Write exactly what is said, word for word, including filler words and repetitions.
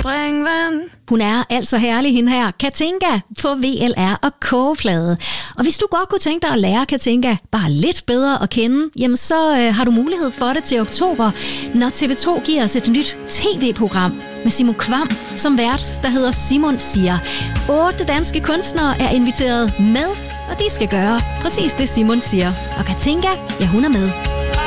springvand. Hun er altså herlig, hende her, Katinka, på V L R og K-plade. Og hvis du godt kunne tænke dig at lære Katinka bare lidt bedre at kende, jamen så øh, har du mulighed for det til oktober, når T V to giver os et nyt tv-program med Simon Kvam som vært, der hedder Simon siger. Otte danske kunstnere er inviteret med, og de skal gøre præcis det, Simon siger. Og Katinka, ja, hun er med.